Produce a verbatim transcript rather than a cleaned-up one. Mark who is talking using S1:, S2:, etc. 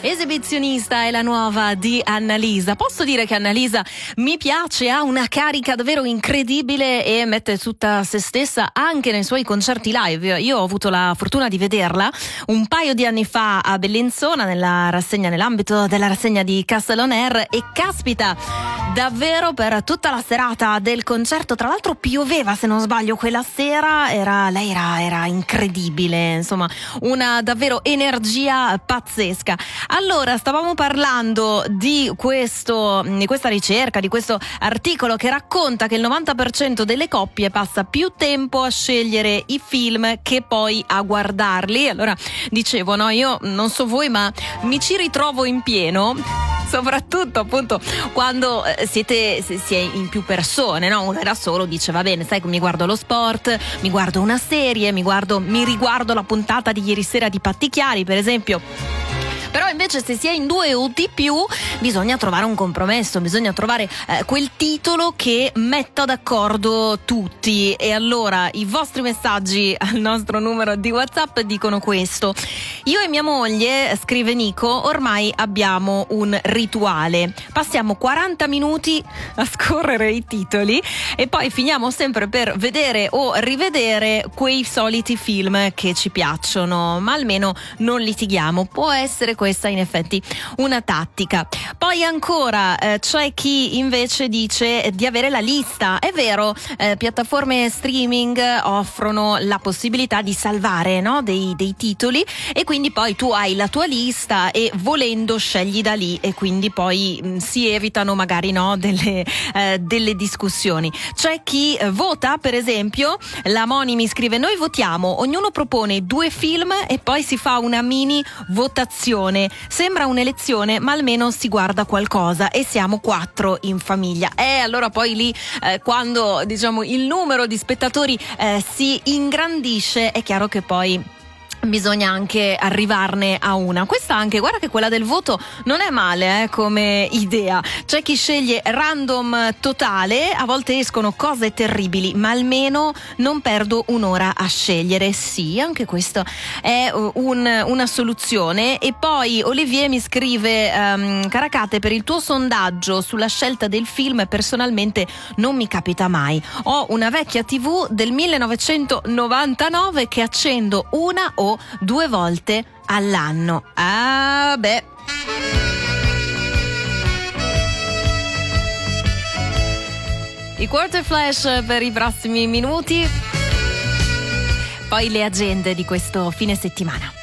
S1: Esibizionista è la nuova di Annalisa. Posso dire che Annalisa mi piace, ha una carica davvero incredibile e mette tutta se stessa anche nei suoi concerti live. Io ho avuto la fortuna di vederla un paio di anni fa a Bellinzona nella rassegna, nell'ambito della rassegna di Castle on Air, e caspita, davvero per tutta la serata del concerto, tra l'altro pioveva se non sbaglio quella sera, era, lei era, era incredibile, insomma una davvero energia pazzesca. Allora, stavamo parlando di questo, di questa ricerca, di questo articolo che racconta che il novanta per cento delle coppie passa più tempo a scegliere i film che poi a guardarli. Allora dicevo, no, io non so voi, ma mi ci ritrovo in pieno, soprattutto appunto quando siete si è in più persone, no? Uno da solo dice va bene, sai, mi guardo lo sport, mi guardo una serie, mi guardo mi riguardo la puntata di ieri sera di Patti Chiari, per esempio. Però invece se si è in due o di più bisogna trovare un compromesso, bisogna trovare eh, quel titolo che metta d'accordo tutti. E allora i vostri messaggi al nostro numero di WhatsApp dicono questo: io e mia moglie, scrive Nico, ormai abbiamo un rituale, passiamo quaranta minuti a scorrere i titoli e poi finiamo sempre per vedere o rivedere quei soliti film che ci piacciono, ma almeno non litighiamo. Può essere questa in effetti una tattica. Poi ancora eh, c'è chi invece dice di avere la lista. È vero, eh, piattaforme streaming offrono la possibilità di salvare, no, dei, dei titoli, e quindi poi tu hai la tua lista e volendo scegli da lì, e quindi poi mh, si evitano magari, no, delle, eh, delle discussioni. C'è chi eh, vota, per esempio la Moni mi scrive: noi votiamo, ognuno propone due film e poi si fa una mini votazione. Sembra un'elezione, ma almeno si guarda qualcosa e siamo quattro in famiglia. E allora poi lì eh, quando diciamo il numero di spettatori eh, si ingrandisce, è chiaro che poi bisogna anche arrivarne a una. Questa anche, guarda che quella del voto non è male eh, come idea. C'è chi sceglie random totale, a volte escono cose terribili, ma almeno non perdo un'ora a scegliere. Sì, anche questo è un, una soluzione. E poi Olivier mi scrive: um, Caracate, per il tuo sondaggio sulla scelta del film personalmente non mi capita mai. Ho una vecchia tivù del millenovecentonovantanove che accendo una o due volte all'anno. Ah beh. I quarter flash per i prossimi minuti, poi le agende di questo fine settimana.